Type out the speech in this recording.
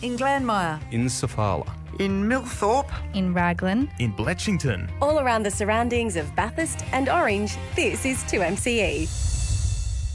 In Glanmire. In Sofala. In Millthorpe. In Raglan. In Bletchington. All around the surroundings of Bathurst and Orange, this is 2MCE.